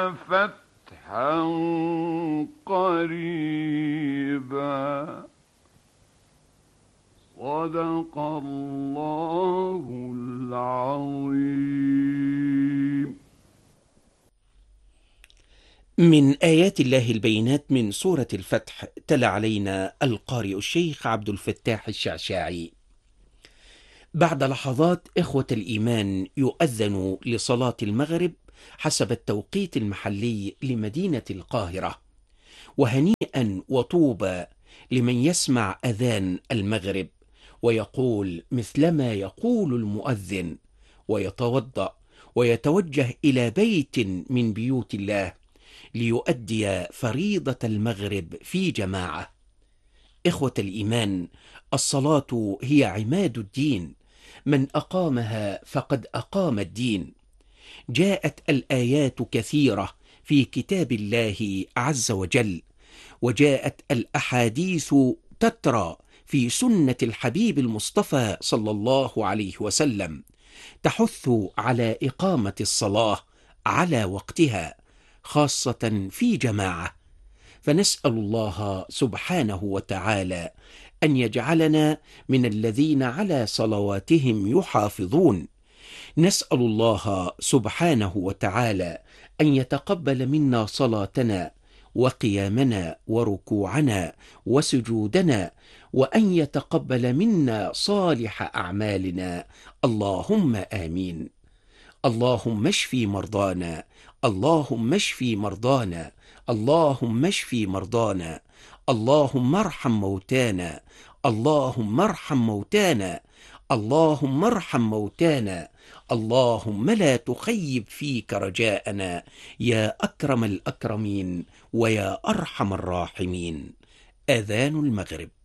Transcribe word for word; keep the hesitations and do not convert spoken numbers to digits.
فتحا قريبا. صدق الله العظيم. من آيات الله البينات من سورة الفتح. تلا علينا القارئ الشيخ عبد الفتاح الشعشاعي. بعد لحظات إخوة الإيمان يؤذن لصلاة المغرب حسب التوقيت المحلي لمدينة القاهرة، وهنيئا وطوبى لمن يسمع أذان المغرب ويقول مثلما يقول المؤذن، ويتوضأ ويتوجه إلى بيت من بيوت الله ليؤدي فريضة المغرب في جماعة. إخوة الإيمان، الصلاة هي عماد الدين، من أقامها فقد أقام الدين. جاءت الآيات كثيرة في كتاب الله عز وجل، وجاءت الأحاديث تترى في سنة الحبيب المصطفى صلى الله عليه وسلم تحث على إقامة الصلاة على وقتها، خاصة في جماعة. فنسأل الله سبحانه وتعالى أن يجعلنا من الذين على صلواتهم يحافظون. نسأل الله سبحانه وتعالى أن يتقبل منا صلاتنا وقيامنا وركوعنا وسجودنا، وأن يتقبل منا صالح أعمالنا، اللهم آمين. اللهم اشفي مرضانا، اللهم اشفي مرضانا، اللهم اشفي مرضانا، اللهم ارحم موتانا، اللهم ارحم موتانا، اللهم ارحم موتانا، اللهم لا تخيب فيك رجاءنا يا أكرم الأكرمين ويا أرحم الراحمين. آذان المغرب.